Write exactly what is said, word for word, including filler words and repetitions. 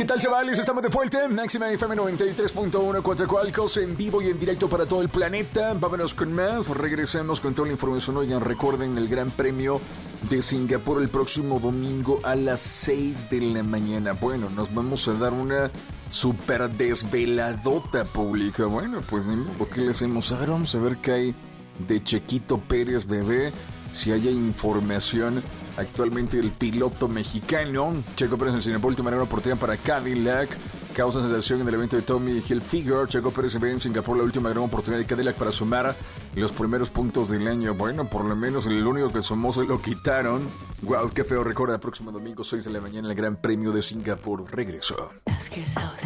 ¿Qué tal, chavales? Estamos de vuelta. Máxima F M noventa y tres punto uno, Coatzacoalcos, en vivo y en directo para todo el planeta. Vámonos con más. Regresamos con toda la información. Oigan, recuerden el Gran Premio de Singapur el próximo domingo a las seis de la mañana. Bueno, nos vamos a dar una super desveladota pública. Bueno, pues ni modo, ¿qué le hacemos? A ver, vamos a ver qué hay de Chequito Pérez, bebé. Si haya información actualmente del piloto mexicano. Checo Pérez en Singapur, última gran oportunidad para Cadillac. Causa sensación en el evento de Tommy Hilfiger. Checo Pérez se ve en Singapur, la última gran oportunidad de Cadillac para sumar los primeros puntos del año. Bueno, por lo menos el único que sumó se lo quitaron. Wow, qué feo. Recuerda, próximo domingo seis de la mañana el Gran Premio de Singapur. Regreso.